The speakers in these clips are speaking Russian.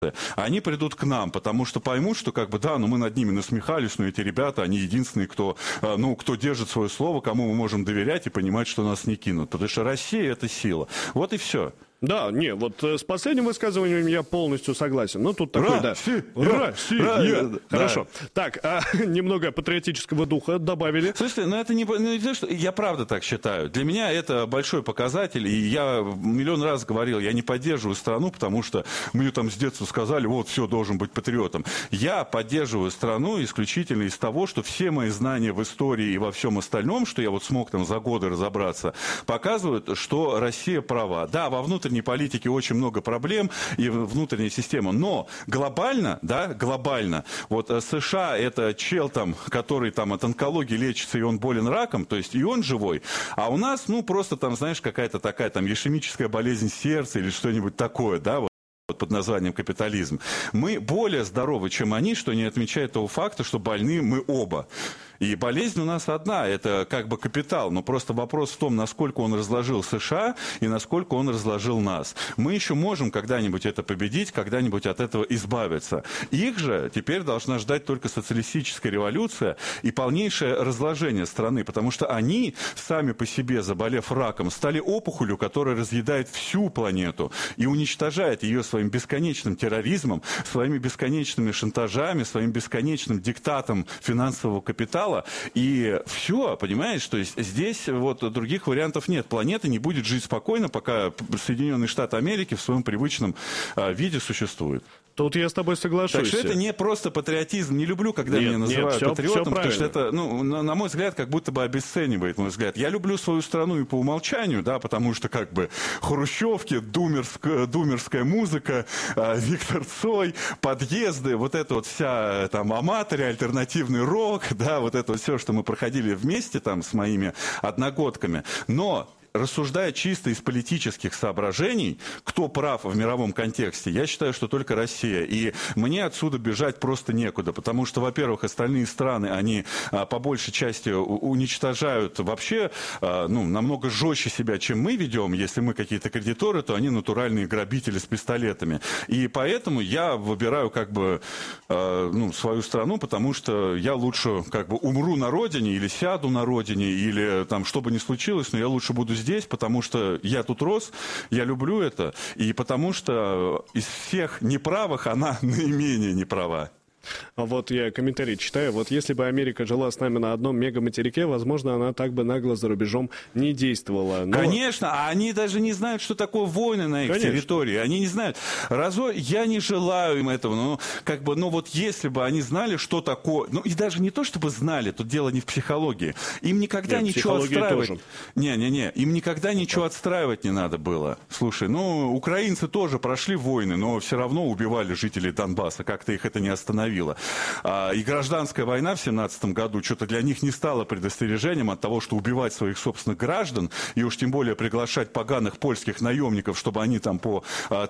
они придут к нам, потому что поймут, что как бы да, ну мы над ними насмехались, но эти ребята, они единственные, кто держит свое слово, кому мы можем доверять и понимать, что нас не кинут. Потому что Россия — это сила. Вот и все. Да, не, вот с последним высказыванием я полностью согласен. Ну, тут такой, Россия. Хорошо. Так, немного патриотического духа добавили. Слушайте, это не то, что я правда так считаю. Для меня это большой показатель, и я миллион раз говорил, я не поддерживаю страну, потому что мне там с детства сказали, вот, все, должен быть патриотом. Я поддерживаю страну исключительно из того, что все мои знания в истории и во всем остальном, что я вот смог там за годы разобраться, показывают, что Россия права. Да, во внутренней политике очень много проблем и внутренняя система, но глобально, вот США — это чел там, который там от онкологии лечится, и он болен раком, то есть и он живой, а у нас, просто там, знаешь, какая-то такая там ишемическая болезнь сердца или что-нибудь такое, да, вот под названием капитализм. Мы более здоровы, чем они, что не отмечает того факта, что больны мы оба. И болезнь у нас одна, это как бы капитал, но просто вопрос в том, насколько он разложил США и насколько он разложил нас. Мы еще можем когда-нибудь это победить, когда-нибудь от этого избавиться. Их же теперь должна ждать только социалистическая революция и полнейшее разложение страны, потому что они, сами по себе, заболев раком, стали опухолью, которая разъедает всю планету и уничтожает ее своим бесконечным терроризмом, своими бесконечными шантажами, своим бесконечным диктатом финансового капитала. И все, понимаешь, то есть здесь вот других вариантов нет. Планета не будет жить спокойно, пока Соединенные Штаты Америки в своем привычном виде существуют. Тут я с тобой соглашусь. Так что это не просто патриотизм. Не люблю, когда меня называют патриотом, потому что это, на мой взгляд, как будто бы обесценивает мой взгляд. Я люблю свою страну и по умолчанию, да, потому что как бы хрущевки, думерская музыка, Виктор Цой, подъезды, вот это вот вся там аматория, альтернативный рок, да, вот это вот все, что мы проходили вместе там с моими одногодками. Но рассуждая чисто из политических соображений, кто прав в мировом контексте, я считаю, что только Россия. И мне отсюда бежать просто некуда, потому что, во-первых, остальные страны, они по большей части уничтожают вообще намного жестче себя, чем мы ведем. Если мы какие-то кредиторы, то они натуральные грабители с пистолетами. И поэтому я выбираю как бы свою страну, потому что я лучше как бы умру на родине или сяду на родине, или там что бы ни случилось, но я лучше буду здесь, потому что я тут рос, я люблю это, и потому что из всех неправых она наименее неправа. Вот я комментарий читаю. Вот если бы Америка жила с нами на одном мегаматерике, возможно, она так бы нагло за рубежом не действовала. Но... Конечно, а они даже не знают, что такое войны на их территории. Они не знают. Я не желаю им этого. Вот если бы они знали, что такое... и даже не то, чтобы знали, тут дело не в психологии. Им никогда ничего отстраивать... Тоже. Им никогда ничего отстраивать не надо было. Слушай, украинцы тоже прошли войны, но все равно убивали жителей Донбасса. Как-то их это не остановило. И гражданская война в 17 году что-то для них не стало предостережением от того, что убивать своих собственных граждан, и уж тем более приглашать поганых польских наемников, чтобы они там по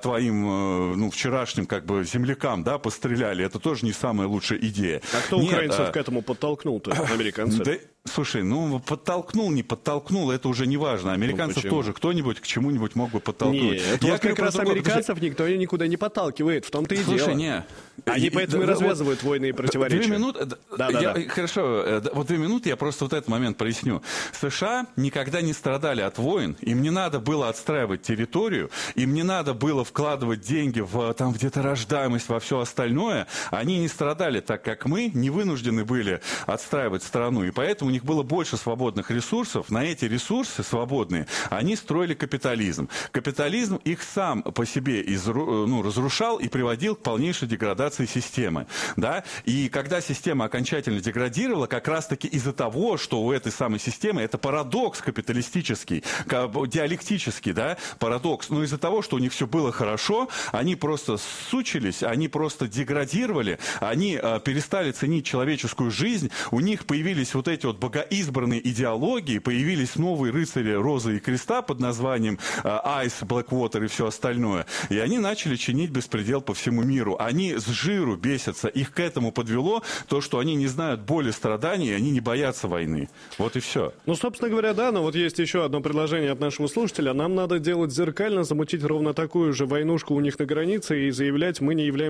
твоим вчерашним как бы землякам, да, постреляли. Это тоже не самая лучшая идея. А кто украинцев к этому подтолкнул-то, американцы? Слушай, подтолкнул, не подтолкнул, это уже не важно. Американцев тоже кто-нибудь к чему-нибудь мог бы подтолкнуть. Нет, вот как раз американцев никто никуда не подталкивает, в том-то и дело. Слушай, они поэтому и развязывают войны и противоречия. 2 минуты. Хорошо, 2 минуты я просто вот этот момент проясню. США никогда не страдали от войн, им не надо было отстраивать территорию, им не надо было вкладывать деньги в там где-то рождаемость, во все остальное. Они не страдали так, как мы, не вынуждены были отстраивать страну, и поэтому у них было больше свободных ресурсов. На эти ресурсы свободные они строили капитализм. Капитализм их сам по себе разрушал и приводил к полнейшей деградации системы. Да? И когда система окончательно деградировала, как раз-таки из-за того, что у этой самой системы, это парадокс капиталистический, диалектический, да, парадокс, но из-за того, что у них все было хорошо, они просто сучились, они просто деградировали, они перестали ценить человеческую жизнь, у них появились вот эти вот богоизбранной идеологии появились новые рыцари Розы и Креста под названием Ice, Blackwater и все остальное. И они начали чинить беспредел по всему миру. Они с жиру бесятся. Их к этому подвело то, что они не знают боли, страданий, они не боятся войны. Вот и все. Ну, собственно говоря, да, но вот есть еще одно предложение от нашего слушателя. Нам надо делать зеркально, замутить ровно такую же войнушку у них на границе и заявлять, мы не являемся